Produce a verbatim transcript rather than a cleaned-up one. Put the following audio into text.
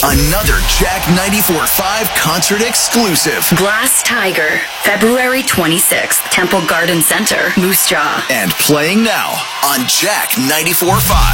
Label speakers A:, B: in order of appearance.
A: Another Jack ninety-four point five concert exclusive.
B: Glass Tiger, February twenty-sixth, Temple Garden Center, Moose Jaw.
A: And playing now on Jack ninety-four point five.